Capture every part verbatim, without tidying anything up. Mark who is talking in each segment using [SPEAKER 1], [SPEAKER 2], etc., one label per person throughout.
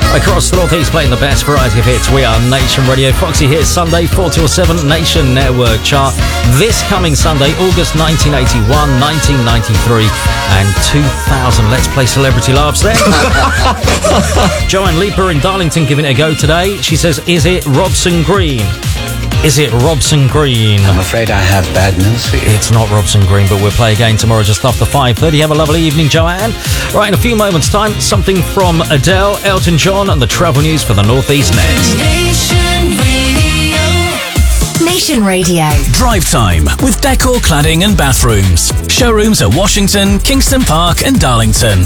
[SPEAKER 1] Across the North East, playing the best variety of hits. We are Nation Radio. Foxy Hits Sunday, four till seven, Nation Network chart. This coming Sunday, August nineteen eighty-one, nineteen ninety-three, and two thousand. Let's play Celebrity Laughs then. Joanne Leeper in Darlington giving it a go today. She says, is it Robson Green? Is it Robson Green?
[SPEAKER 2] I'm afraid I have bad news for you.
[SPEAKER 1] It's not Robson Green, but we'll play again tomorrow just after five thirty. Have a lovely evening, Joanne. Right, in a few moments' time, something from Adele, Elton John, and the travel news for the North East next.
[SPEAKER 3] Nation Radio. Nation Radio.
[SPEAKER 4] Drive time with Decor Cladding and Bathrooms. Showrooms at Washington, Kingston Park, and Darlington.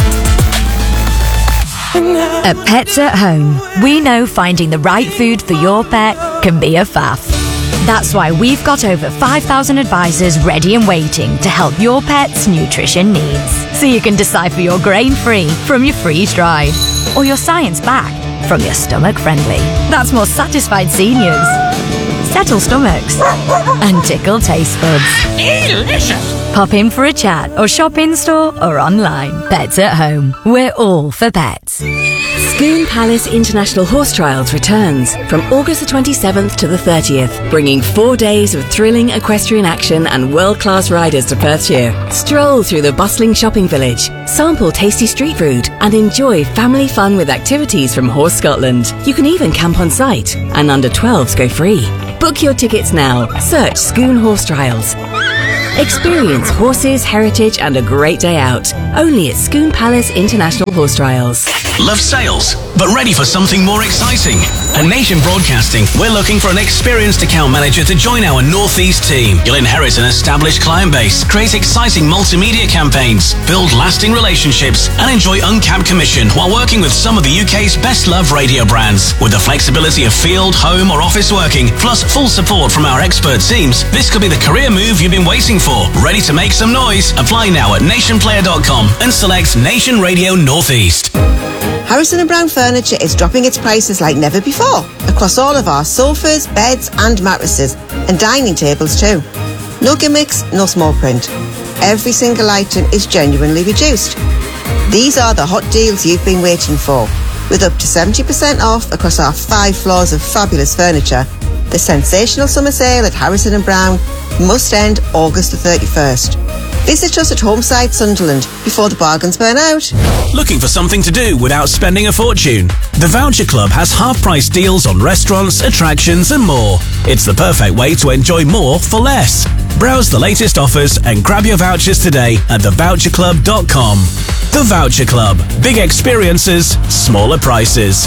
[SPEAKER 5] At Pets at Home, we know finding the right food for your pet can be a faff. That's why we've got over five thousand advisors ready and waiting to help your pet's nutrition needs. So you can decipher your grain-free from your freeze-dried, or your science-backed from your stomach-friendly. That's more satisfied seniors, settle stomachs, and tickle taste buds.
[SPEAKER 3] Delicious!
[SPEAKER 5] Pop in for a chat or shop in-store or online. Pets at Home. We're all for pets.
[SPEAKER 6] Scone Palace International Horse Trials returns from August the twenty-seventh to the thirtieth, bringing four days of thrilling equestrian action and world-class riders to Perthshire. Stroll through the bustling shopping village, sample tasty street food, and enjoy family fun with activities from Horse Scotland. You can even camp on site, and under twelves go free. Book your tickets now. Search Scone Horse Trials. Experience horses, heritage, and a great day out. Only at Scone Palace International Horse Trials.
[SPEAKER 4] Love sales, but ready for something more exciting? At Nation Broadcasting, we're looking for an experienced account manager to join our North East team. You'll inherit an established client base, create exciting multimedia campaigns, build lasting relationships, and enjoy uncapped commission while working with some of the U K's best-loved radio brands. With the flexibility of field, home, or office working, plus full support from our expert teams, this could be the career move you've been waiting for. Ready to make some noise? Apply now at nation player dot com and select Nation Radio Northeast.
[SPEAKER 7] Harrison and Brown Furniture is dropping its prices like never before across all of our sofas, beds and mattresses, and dining tables too. No gimmicks, no small print. Every single item is genuinely reduced. These are the hot deals you've been waiting for, with up to seventy percent off across our five floors of fabulous furniture. The sensational summer sale at Harrison and Brown must end August the thirty-first. Visit us at Homeside, Sunderland, before the bargains burn out.
[SPEAKER 4] Looking for something to do without spending a fortune? The Voucher Club has half-price deals on restaurants, attractions and more. It's the perfect way to enjoy more for less. Browse the latest offers and grab your vouchers today at the voucher club dot com. The Voucher Club. Big experiences, smaller prices.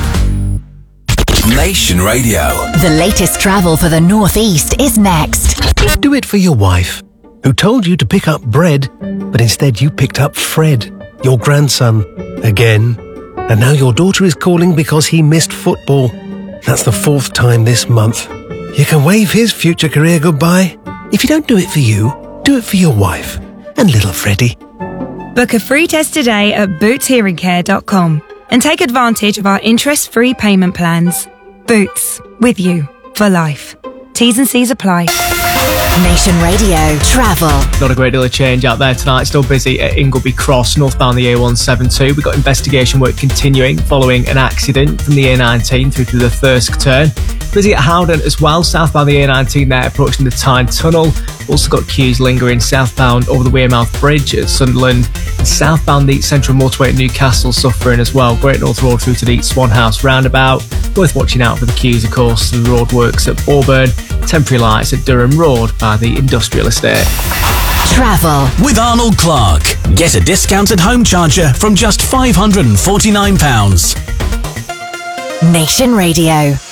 [SPEAKER 3] Nation Radio.
[SPEAKER 5] The latest travel for the North East is next.
[SPEAKER 8] Do it for your wife, who told you to pick up bread, but instead you picked up Fred, your grandson, again. And now your daughter is calling because he missed football. That's the fourth time this month. You can wave his future career goodbye. If you don't do it for you, do it for your wife and little Freddie.
[SPEAKER 9] Book a free test today at boots hearing care dot com and take advantage of our interest-free payment plans. Boots, with you for life. T's and C's apply.
[SPEAKER 5] Nation Radio Travel.
[SPEAKER 10] Not a great deal of change out there tonight. Still busy at Ingleby Cross, northbound the A one seventy-two. We've got investigation work continuing following an accident from the A nineteen through to the Thirsk turn. Busy at Howden as well, southbound the A nineteen there, approaching the Tyne Tunnel. Also got queues lingering southbound over the Wearmouth Bridge at Sunderland. And southbound the Central Motorway at Newcastle suffering as well. Great North Road through to the Swan House roundabout. Worth watching out for the queues, of course. The roadworks at Auburn. Temporary lights at Durham Road by the Industrial Estate.
[SPEAKER 5] Travel
[SPEAKER 4] with Arnold Clark. Get a discounted home charger from just five hundred and forty-nine pounds.
[SPEAKER 5] Nation Radio.